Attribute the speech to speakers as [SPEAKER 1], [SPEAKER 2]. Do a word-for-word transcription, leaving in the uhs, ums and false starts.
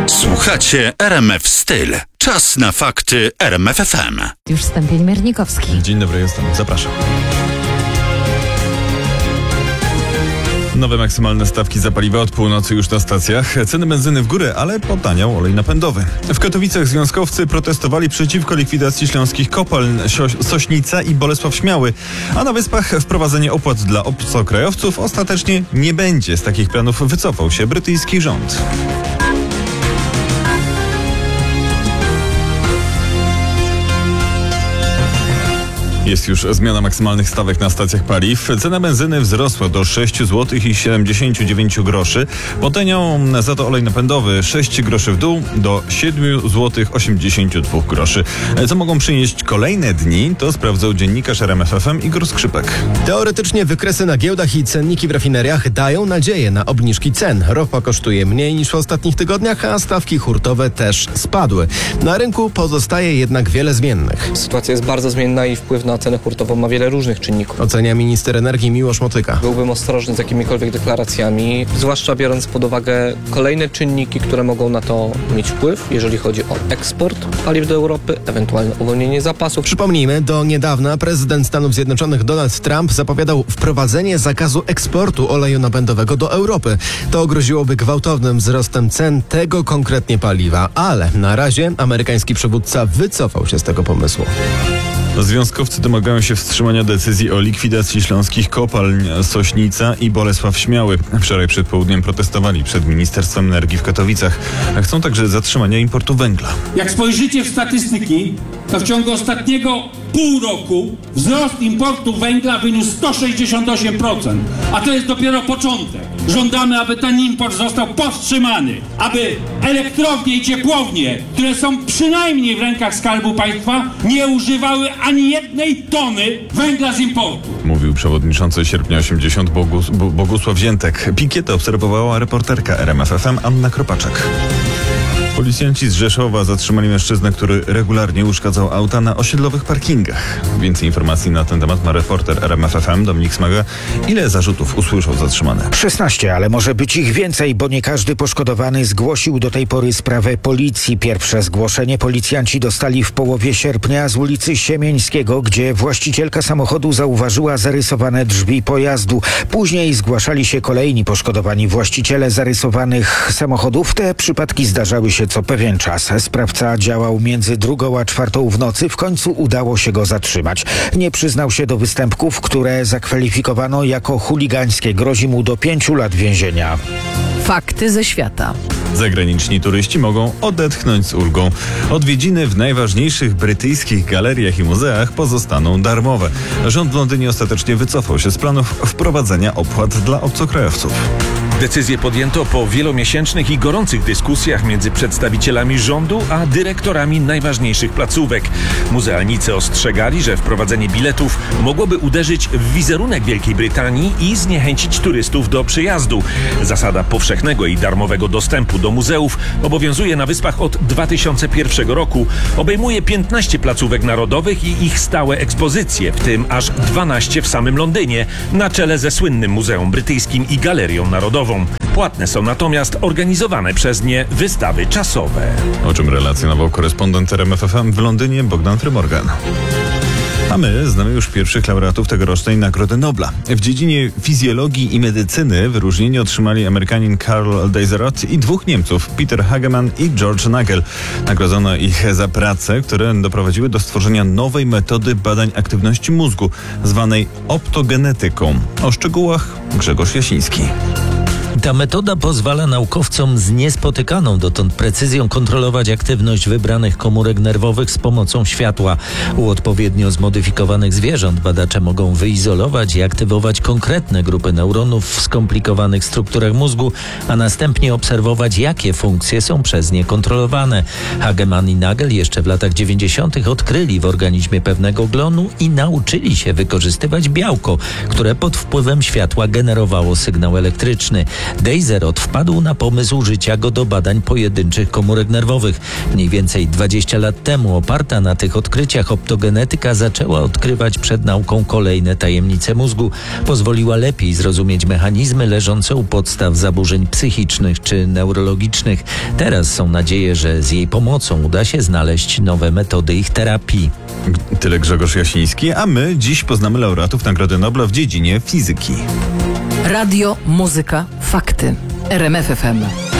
[SPEAKER 1] Słuchacie R M F Styl. Czas na fakty R M F F M.
[SPEAKER 2] Już Stępień Miernikowski.
[SPEAKER 3] Dzień dobry, jestem. Zapraszam. Nowe maksymalne stawki za paliwa od północy już na stacjach. Ceny benzyny w górę, ale potaniał olej napędowy. W Katowicach związkowcy protestowali przeciwko likwidacji śląskich kopalń Sośnica i Bolesław Śmiały, a na Wyspach wprowadzenie opłat dla obcokrajowców ostatecznie nie będzie. Z takich planów wycofał się brytyjski rząd. Jest już zmiana maksymalnych stawek na stacjach paliw. Cena benzyny wzrosła do sześć złotych i siedemdziesiąt dziewięć groszy. Potaniał za to olej napędowy sześć groszy w dół do siedem złotych osiemdziesiąt dwa groszy. Co mogą przynieść kolejne dni, to sprawdzał dziennikarz R M F F M Igor Skrzypek.
[SPEAKER 4] Teoretycznie wykresy na giełdach i cenniki w rafineriach dają nadzieję na obniżki cen. Ropa kosztuje mniej niż w ostatnich tygodniach, a stawki hurtowe też spadły. Na rynku pozostaje jednak wiele zmiennych.
[SPEAKER 5] Sytuacja jest bardzo zmienna i wpływ na cenę hurtową ma wiele różnych czynników.
[SPEAKER 4] Ocenia minister energii Miłosz Motyka.
[SPEAKER 5] Byłbym ostrożny z jakimikolwiek deklaracjami, zwłaszcza biorąc pod uwagę kolejne czynniki, które mogą na to mieć wpływ, jeżeli chodzi o eksport paliw do Europy, ewentualne uwolnienie zapasów.
[SPEAKER 4] Przypomnijmy, do niedawna prezydent Stanów Zjednoczonych Donald Trump zapowiadał wprowadzenie zakazu eksportu oleju napędowego do Europy. To groziłoby gwałtownym wzrostem cen tego konkretnie paliwa, ale na razie amerykański przywódca wycofał się z tego pomysłu.
[SPEAKER 3] Związkowcy domagają się wstrzymania decyzji o likwidacji śląskich kopalń Sośnica i Bolesław Śmiały. Wczoraj przed południem protestowali przed Ministerstwem Energii w Katowicach. Chcą także zatrzymania importu węgla.
[SPEAKER 6] Jak spojrzycie w statystyki, to w ciągu ostatniego pół roku wzrost importu węgla wyniósł sto sześćdziesiąt osiem procent, a to jest dopiero początek. Żądamy, aby ten import został powstrzymany, aby elektrownie i ciepłownie, które są przynajmniej w rękach Skarbu Państwa, nie używały ani jednej tony węgla z importu.
[SPEAKER 3] Mówił przewodniczący Sierpnia osiemdziesiąt Bogus, Bogusław Ziętek. Pikietę obserwowała reporterka R M F F M Anna Kropaczek. Policjanci z Rzeszowa zatrzymali mężczyznę, który regularnie uszkadzał auta na osiedlowych parkingach. Więcej informacji na ten temat ma reporter R M F F M Dominik Smaga. Ile zarzutów usłyszał zatrzymany?
[SPEAKER 7] szesnaście, ale może być ich więcej, bo nie każdy poszkodowany zgłosił do tej pory sprawę policji. Pierwsze zgłoszenie policjanci dostali w połowie sierpnia z ulicy Siemieńskiego, gdzie właścicielka samochodu zauważyła zarysowane drzwi pojazdu. Później zgłaszali się kolejni poszkodowani właściciele zarysowanych samochodów. Te przypadki zdarzały się co pewien czas. Sprawca działał między drugą a czwartą w nocy. W końcu udało się go zatrzymać. Nie przyznał się do występków, które zakwalifikowano jako chuligańskie. Grozi mu do pięciu lat więzienia.
[SPEAKER 2] Fakty ze świata.
[SPEAKER 3] Zagraniczni turyści mogą odetchnąć z ulgą. Odwiedziny w najważniejszych brytyjskich galeriach i muzeach pozostaną darmowe. Rząd w Londynie ostatecznie wycofał się z planów wprowadzenia opłat dla obcokrajowców.
[SPEAKER 8] Decyzję podjęto po wielomiesięcznych i gorących dyskusjach między przedstawicielami rządu a dyrektorami najważniejszych placówek. Muzealnicy ostrzegali, że wprowadzenie biletów mogłoby uderzyć w wizerunek Wielkiej Brytanii i zniechęcić turystów do przyjazdu. Zasada powszechnego i darmowego dostępu do muzeów obowiązuje na Wyspach od dwa tysiące pierwszego roku. Obejmuje piętnaście placówek narodowych i ich stałe ekspozycje, w tym aż dwanaście w samym Londynie, na czele ze słynnym Muzeum Brytyjskim i Galerią Narodową. Płatne są natomiast organizowane przez nie wystawy czasowe.
[SPEAKER 3] O czym relacjonował korespondent R M F F M w Londynie Bogdan Frymorgan. A my znamy już pierwszych laureatów tegorocznej Nagrody Nobla. W dziedzinie fizjologii i medycyny wyróżnienie otrzymali Amerykanin Karl Deiserot i dwóch Niemców, Peter Hagemann i George Nagel. Nagrodzono ich za prace, które doprowadziły do stworzenia nowej metody badań aktywności mózgu, zwanej optogenetyką. O szczegółach Grzegorz Jasiński.
[SPEAKER 9] Ta metoda pozwala naukowcom z niespotykaną dotąd precyzją kontrolować aktywność wybranych komórek nerwowych z pomocą światła. U odpowiednio zmodyfikowanych zwierząt badacze mogą wyizolować i aktywować konkretne grupy neuronów w skomplikowanych strukturach mózgu, a następnie obserwować, jakie funkcje są przez nie kontrolowane. Hagemann i Nagel jeszcze w latach dziewięćdziesiątych odkryli w organizmie pewnego glonu i nauczyli się wykorzystywać białko, które pod wpływem światła generowało sygnał elektryczny. Dejzerot wpadł na pomysł życia go do badań pojedynczych komórek nerwowych. Mniej więcej dwadzieścia lat temu oparta na tych odkryciach optogenetyka zaczęła odkrywać przed nauką kolejne tajemnice mózgu. Pozwoliła lepiej zrozumieć mechanizmy leżące u podstaw zaburzeń psychicznych czy neurologicznych. Teraz są nadzieje, że z jej pomocą uda się znaleźć nowe metody ich terapii.
[SPEAKER 3] Tyle Grzegorz Jasiński, a my dziś poznamy laureatów Nagrody Nobla w dziedzinie fizyki.
[SPEAKER 2] Radio, muzyka, fakty. R M F F M.